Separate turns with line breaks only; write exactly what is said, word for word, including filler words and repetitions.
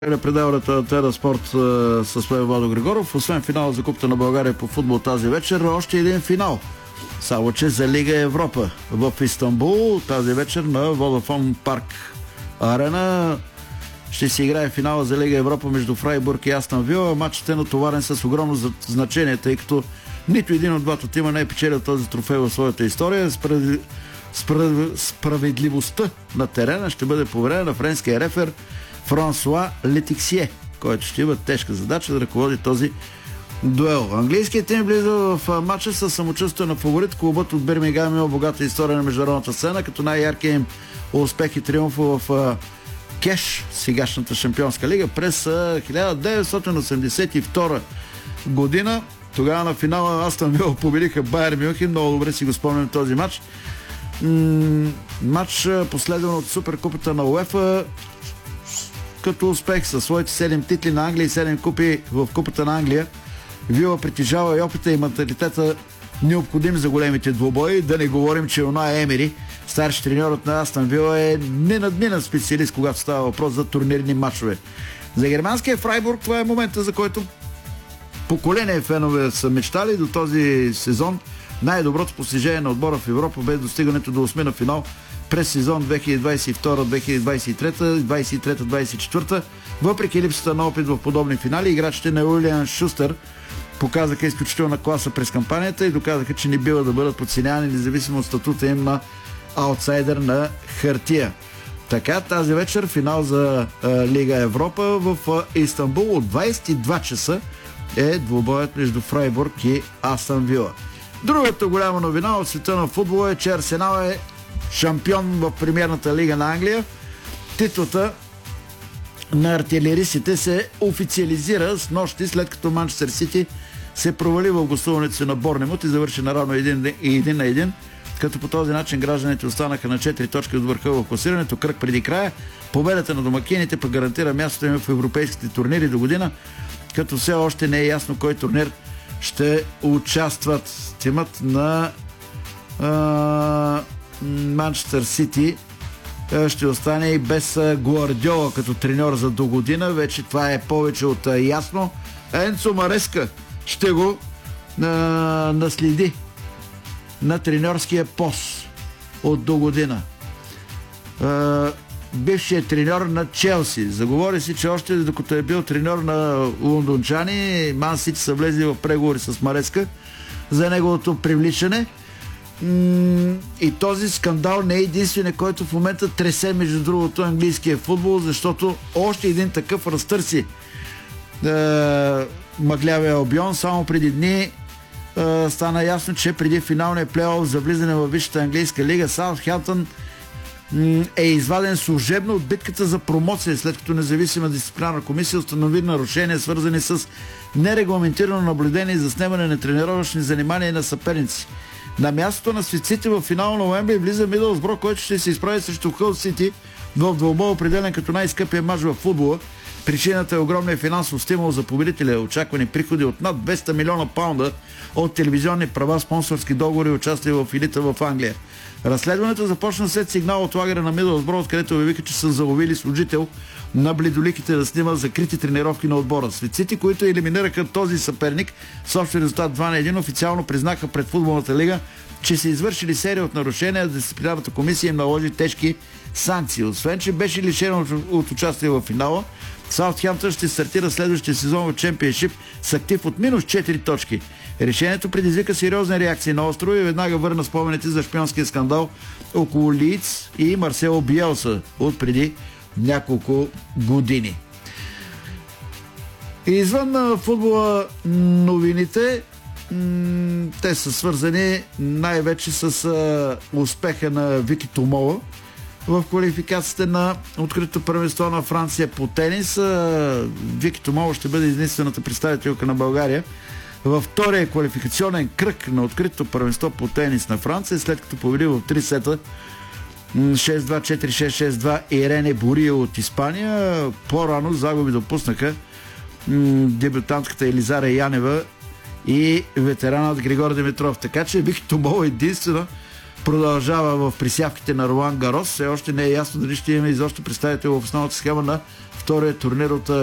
Предаването на Теда Спорт с мен Владо Григоров. Освен финала за Купата на България по футбол тази вечер, още един финал. Само че за Лига Европа в Истанбул тази вечер на Водафон Парк Арена ще се играе финала за Лига Европа между Фрайбург и Астън Вила. Матчът е натоварен с огромно значение, тъй като нито един от двата тима не е печелил този трофей в своята история. Справ... Справ... Справедливостта на терена ще бъде поверена на френския рефер Франсуа Летиксие, който ще има тежка задача да ръководи този дуел. Английският тим влиза в матча с самочувствие на фаворит. Клубът от Бирмингам има богата история на международната сцена, като най-яркият им успех и триумф в Кеш, сегашната шампионска лига, през хиляда деветстотин осемдесет и втора година. Тогава на финала Астън Вила победиха Байер Мюнхен. Много добре си го спомням този матч. М- матч последван от Суперкупата на УЕФА като успех със своите седем титли на Англия и седем купи в Купата на Англия. Вила притежава и опита и менталитета необходим за големите двубои. Да не говорим, че Унаи Емери, старши треньорът на Астън Вила, е ненадминат специалист, когато става въпрос за турнирни матчове. За германския Фрайбург това е момента, за който поколение фенове са мечтали до този сезон. Най-доброто постижение на отбора в Европа бе достигането до осми на финал през сезон две хиляди двадесет и втора - две хиляди двадесет и трета, двадесет и трета - двадесет и четвърта. Въпреки липсата на опит в подобни финали, играчите на Уилиан Шустър показаха изключителна класа през кампанията и доказаха, че не бива да бъдат подценявани независимо от статута им на аутсайдер на хартия. Така, тази вечер финал за а, Лига Европа в а, Истанбул от двадесет и два часа е двубоят между Фрайбург и Астън Вила. Другата голяма новина от света на футбола е, че Арсенал е шампион в премиерната лига на Англия. Титлата на артилеристите се официализира с нощи, след като Манчестър Сити се провали в гостуването си на Борнемут и завърши наравно един, един на един, като по този начин гражданите останаха на четири точки от върха в класирането, кръг преди края. Победата на домакините пък гарантира мястото им в европейските турнири до година, като все още не е ясно кой турнир ще участват. Тимът на Манчестър Сити ще остане и без Гуардиола като треньор за до година. Вече това е повече от ясно. Енцо Мареска ще го а, наследи на треньорския пост от до година. А, бившият треньор на Челси. Заговори си, че още докато е бил треньор на лондончани, Ман Сити са влезли в преговори с Мареска за неговото привличане. И този скандал не е единствен, който в момента тресе, между другото, английския футбол, защото още един такъв разтърси е, мъглявия Албион. Само преди дни е, стана ясно, че преди финалния плейоф за влизане в висшата английска лига, Саутхемптън е изваден служебно от битката за промоция, след като независима дисциплинарна комисия установи нарушения, свързани с нерегламентирано наблюдение и заснемане на тренировъчни занимания на съперници. На мястото на светците в финала на Уембли влиза Мидълсбро, който ще се изправи срещу Хъл Сити в двубой, определен като най-скъпия мач в футбола. Причината е огромния финансов стимул за победителя, очаквани приходи от над двеста милиона паунда от телевизионни права, спонсорски договори и участие в елита в Англия. Разследването започна след сигнал от лагера на Мидълсбро, откъдето обявиха, че са заловили служител на бледоликите да снима закрити тренировки на отбора. Светците, които елиминираха този съперник с общ резултат два на един, официално признаха пред футболната лига, че са извършили серия от нарушения, дисциплинарната комисия им наложи тежки санкции. Освен че беше лишен от, от участие в финала, Саутхемптън ще стартира следващия сезон в Чемпионшип с актив от минус четири точки. Решението предизвика сериозни реакции на острова и веднага върна спомените за шпионския скандал около Лийдс и Марсело Биелса от преди няколко години. И извън на футбола новините, м- те са свързани най-вече с а, успеха на Вики Томова в квалификацията на откритото първенство на Франция по тенис. Вики Томова ще бъде единствената представителка на България във втория квалификационен кръг на откритото първенство по тенис на Франция, след като победи в три сета шест два, четири шест, шест два Ирене Борио от Испания. По-рано загуби допуснаха дебютантката Елизара Янева и ветеранът Григор Димитров. Така че Вики Томова единствена продължава в присявките на Ролан Гарос. Все още не е ясно дали ще имаме изобщо представител в основната схема на втория турнир от